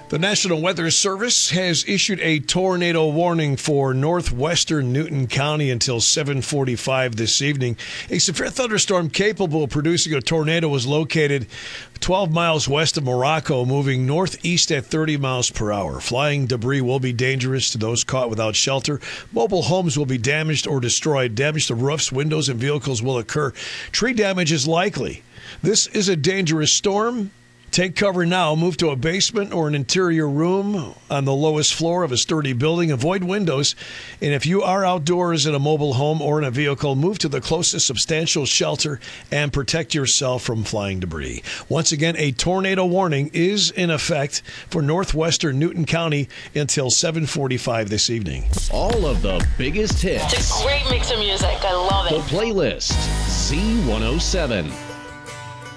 The National Weather Service has issued a tornado warning for northwestern Newton County until 7:45 this evening. A severe thunderstorm capable of producing a tornado was located 12 miles west of Morocco, moving northeast at 30 miles per hour. Flying debris will be dangerous to those caught without shelter. Mobile homes will be damaged or destroyed. Damage to roofs, windows, and vehicles will occur. Tree damage is likely. This is a dangerous storm. Take cover now. Move to a basement or an interior room on the lowest floor of a sturdy building. Avoid windows. And if you are outdoors in a mobile home or in a vehicle, move to the closest substantial shelter and protect yourself from flying debris. Once again, a tornado warning is in effect for northwestern Newton County until 7:45 this evening. All of the biggest hits. It's a great mix of music. I love it. The playlist, Z107.